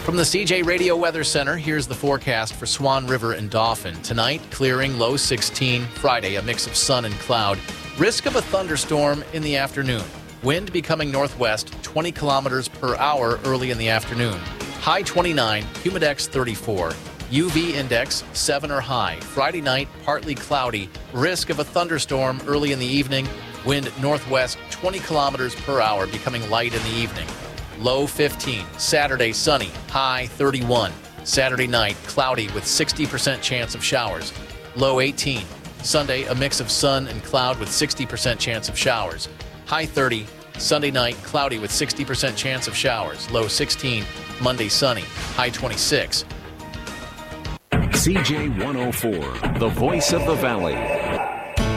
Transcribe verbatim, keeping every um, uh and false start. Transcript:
From the C J Radio Weather Center, here's the forecast for Swan River and Dauphin. Tonight, clearing, low sixteen. Friday, a mix of sun and cloud. Risk of a thunderstorm in the afternoon. Wind becoming northwest, twenty kilometers per hour early in the afternoon. High twenty-nine, humidex thirty-four. U V index seven or high. Friday night, partly cloudy. Risk of a thunderstorm early in the evening. Wind northwest, twenty kilometers per hour, becoming light in the evening. Low fifteen. Saturday, sunny. High thirty-one. Saturday night, cloudy with sixty percent chance of showers. Low eighteen. Sunday, a mix of sun and cloud with sixty percent chance of showers. High thirty. Sunday night, cloudy with sixty percent chance of showers. Low sixteen. Monday, sunny. High twenty-six. C J one oh four, the voice of the Valley.